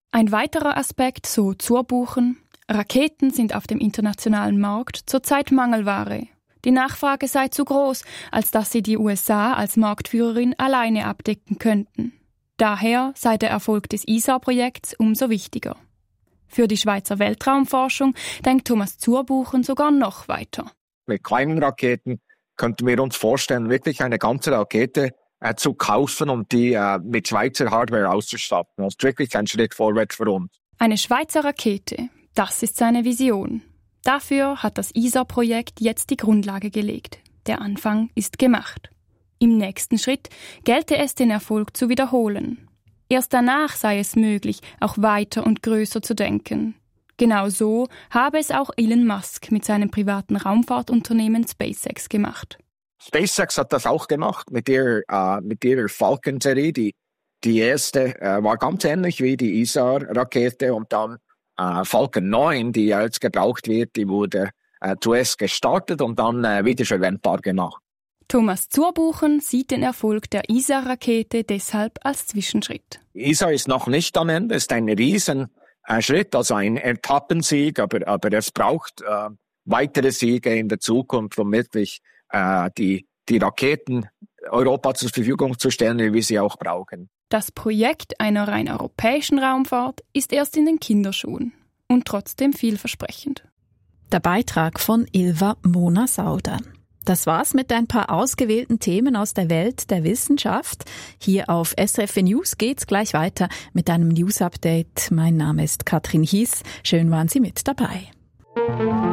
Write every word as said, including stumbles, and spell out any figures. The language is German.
Ein weiterer Aspekt, so Zurbuchen: Raketen sind auf dem internationalen Markt zurzeit Mangelware. Die Nachfrage sei zu groß, als dass sie die U S A als Marktführerin alleine abdecken könnten. Daher sei der Erfolg des I S A-Projekts umso wichtiger. Für die Schweizer Weltraumforschung denkt Thomas Zurbuchen sogar noch weiter. Mit kleinen Raketen könnten wir uns vorstellen, wirklich eine ganze Rakete äh, zu kaufen und die äh, mit Schweizer Hardware auszustatten. Das ist wirklich ein Schritt vorwärts für uns. Eine Schweizer Rakete, das ist seine Vision. Dafür hat das I S A-Projekt jetzt die Grundlage gelegt. Der Anfang ist gemacht. Im nächsten Schritt gelte es, den Erfolg zu wiederholen. Erst danach sei es möglich, auch weiter und größer zu denken. Genau so habe es auch Elon Musk mit seinem privaten Raumfahrtunternehmen SpaceX gemacht. SpaceX hat das auch gemacht mit ihrer, äh, mit ihrer Falcon-Serie. Die, die erste äh, war ganz ähnlich wie die I S A-Rakete und dann äh, Falcon neun, die jetzt gebraucht wird, die wurde äh, zuerst gestartet und dann äh, wieder verwendbar gemacht. Thomas Zurbuchen sieht den Erfolg der I S A-Rakete deshalb als Zwischenschritt. I S A ist noch nicht am Ende, es ist ein Riesenschritt, also ein Etappensieg, aber, aber es braucht äh, weitere Siege in der Zukunft, um wirklich äh, die, die Raketen Europa zur Verfügung zu stellen, wie wir sie auch brauchen. Das Projekt einer rein europäischen Raumfahrt ist erst in den Kinderschuhen und trotzdem vielversprechend. Der Beitrag von Ilva Mona Sauder. Das war's mit ein paar ausgewählten Themen aus der Welt der Wissenschaft. Hier auf S R F News geht's gleich weiter mit einem News-Update. Mein Name ist Katrin Hies. Schön waren Sie mit dabei.